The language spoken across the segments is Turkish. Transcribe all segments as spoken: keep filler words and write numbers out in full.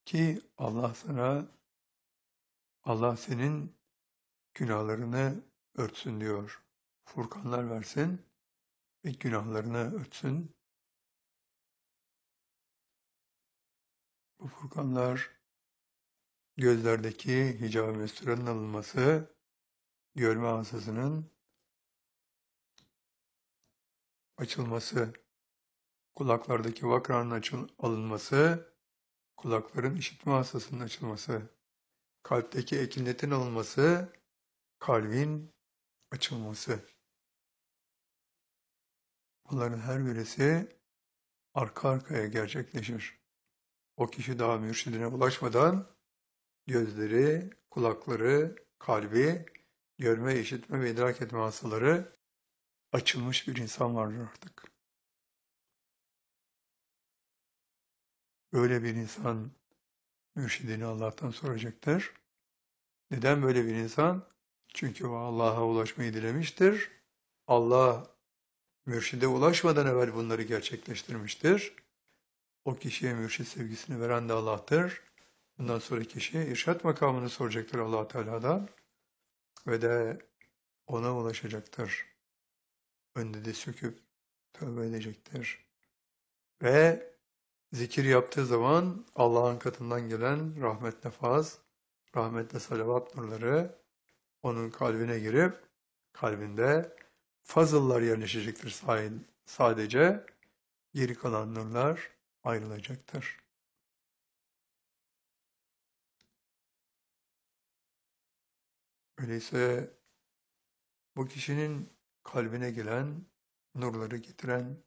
Ki Allah sana, Allah senin günahlarını örtsün diyor. Furkanlar versin ve günahlarını örtsün. Bu furkanlar gözlerdeki hicab-ı mesturanın alınması, görme hasasının açılması, kulaklardaki vakranın açıl alınması, kulakların işitme hasasının açılması, kalpteki ekinetin alınması, kalbin açılması. Bunların her birisi arka arkaya gerçekleşir. O kişi daha mürşidine ulaşmadan gözleri, kulakları, kalbi, görme, işitme ve idrak etme hasaları açılmış bir insan vardır artık. Böyle bir insan mürşidini Allah'tan soracaktır. Neden böyle bir insan? Çünkü o Allah'a ulaşmayı dilemiştir. Allah mürşide ulaşmadan evvel bunları gerçekleştirmiştir. O kişiye mürşid sevgisini veren de Allah'tır. Bundan sonra kişi irşat makamını soracaktır Allah Teala'dan ve de ona ulaşacaktır. Önde de söküp tövbe edecektir. Ve zikir yaptığı zaman Allah'ın katından gelen rahmetle faz, rahmetle salavat nurları onun kalbine girip kalbinde fazıllar yerleşecektir sadece. Geri kalan nurlar ayrılacaktır. Öyleyse bu kişinin kalbine gelen nurları getiren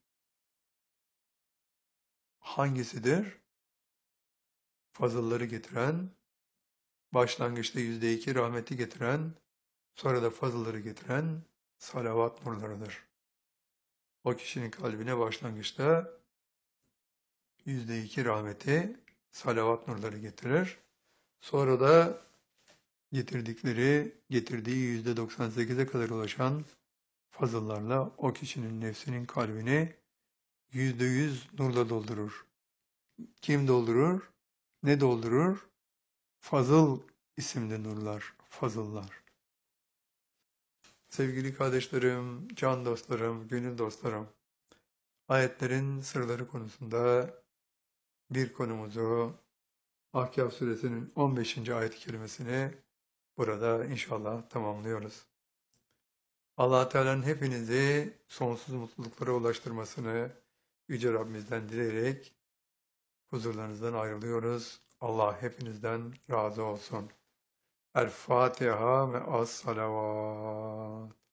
hangisidir? Fazılları getiren, başlangıçta yüzde iki rahmeti getiren, sonra da fazılları getiren salavat nurlarıdır. O kişinin kalbine başlangıçta yüzde iki rahmeti, salavat nurları getirir. Sonra da getirdikleri, getirdiği yüzde doksan sekize kadar ulaşan fazıllarla o kişinin nefsinin kalbini yüzde yüz nurla doldurur. Kim doldurur? Ne doldurur? Fazıl isimli nurlar, fazıllar. Sevgili kardeşlerim, can dostlarım, gönül dostlarım, ayetlerin sırları konusunda bir konumuzu Ahkâf suresinin on beşinci ayet-i kerimesini burada inşallah tamamlıyoruz. Allah Teala'nın hepinizi sonsuz mutluluklara ulaştırmasını Yüce Rabbimizden dileyerek huzurlarınızdan ayrılıyoruz. Allah hepinizden razı olsun. El Fatiha ve as salavat.